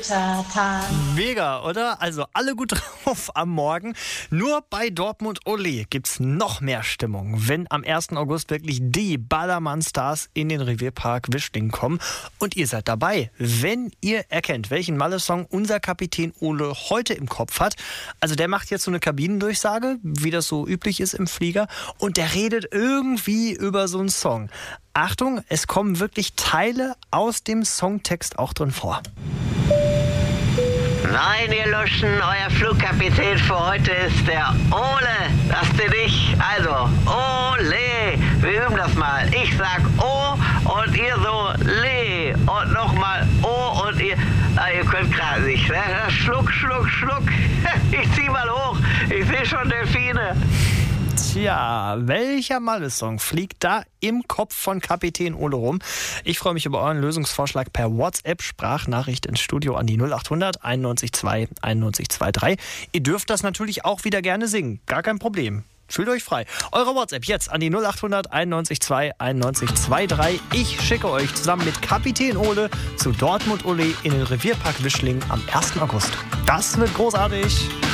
Untertan. Mega, oder? Also alle gut drauf am Morgen. Nur bei Dortmund Ole gibt's noch mehr Stimmung, wenn am 1. August wirklich die Ballermann-Stars in den Revierpark Wischling kommen. Und ihr seid dabei, wenn ihr erkennt, welchen Malle-Song unser Kapitän Ole heute im Kopf hat. Also der macht jetzt so eine Kabinendurchsage, wie das so üblich ist im Flieger. Und der redet irgendwie über so einen Song. Achtung, es kommen wirklich Teile aus dem Songtext auch drin vor. Nein, ihr Luschen, euer Flugkapitän für heute ist der Ole. Das bin ich. Also, Ole. Wir üben das mal. Ich sag O und ihr so Le. Und nochmal O und ihr... ihr könnt gerade nicht, ne? Schluck, Schluck, Schluck. Ich zieh mal hoch. Ich sehe schon Delfine. Tja, welcher Malle-Song fliegt da im Kopf von Kapitän Ole rum? Ich freue mich über euren Lösungsvorschlag per WhatsApp-Sprachnachricht ins Studio an die 0800 91 2 91 23. Ihr dürft das natürlich auch wieder gerne singen. Gar kein Problem. Fühlt euch frei. Eure WhatsApp jetzt an die 0800 91 2 91 23. Ich schicke euch zusammen mit Kapitän Ole zu Dortmund Ole in den Revierpark Wischling am 1. August. Das wird großartig.